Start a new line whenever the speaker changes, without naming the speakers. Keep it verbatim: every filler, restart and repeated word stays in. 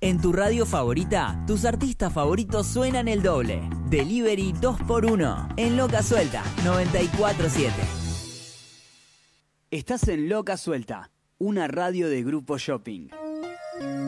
En tu radio favorita, tus artistas favoritos suenan el doble. Delivery dos por uno en Loca Suelta noventa y cuatro siete. Estás en Loca Suelta, una radio de Grupo Shopping.